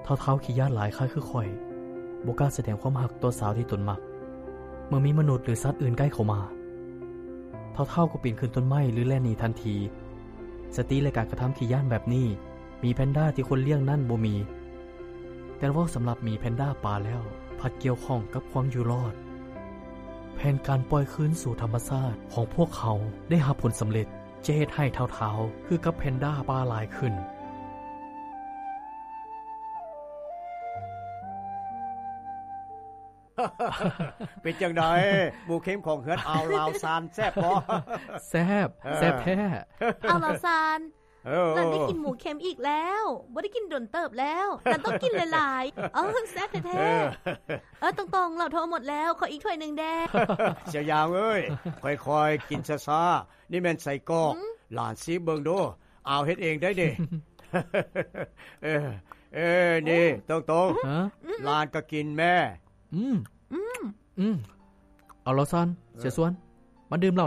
เท่าขี้ย่านหลายคล้ายคือข่อยบ่กล้าแสดงความหักต่อสาวที่ตนมักเมื่อมีมนุษย์หรือสัตว์อื่นใกล้เข้ามาเท่าก็ปีนขึ้นต้นไม้หรือแล่นหนีทันทีสติและการกระทำขี้ย่านแบบนี้มีแพนด้าที่คนเลี้ยงนั่นบ่มีแต่ว่าสำหรับมีแพนด้าป่าแล้วพัดเกี่ยวข้องกับความอยู่รอดแผนการปล่อยคืนสู่ธรรมชาติของพวกเขาได้รับผลสำเร็จจะเฮ็ดให้เท่าคือกับแพนด้าป่าหลายขึ้นเป็นจังได๋หมูเค็มของเฮือนเอาลาวซานแซ่บบ่แซ่บแท้เอาลาวซานเราได้กินหมูเค็มอีกแล้วบ่ได้กินดนเติบแล้วแต่ต้องกินหลายๆแซ่บแท้ๆตรงๆเราโทรหมดแล้วขออีกถ้วยนึงแดเสียยาวเอ้ยค่อยๆกินช้าๆนี่แม่นใส่กอกหลานซิเบิ่งดูเอาเฮ็ดเองได้เด้นี่ตรงๆหลานก็กินแม่เอาละซันเสียส่วนมาดื่มเหล้า